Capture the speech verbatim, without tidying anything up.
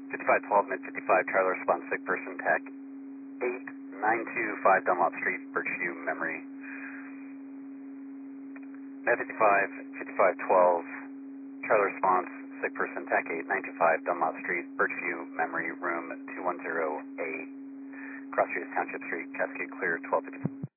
fifty-five twelve, mid fifty-five, Charlie response, sick person, TAC eight nine two five Dunlop Street, Birchview, Memory. Med fifty-five, fifty-five twelve, Charlie response, sick person, TAC eight nine two five Dunlop Street, Birchview, Memory, room two one zero A, Cross Street, Township Street, Cascade Clear, twelve fifty-five.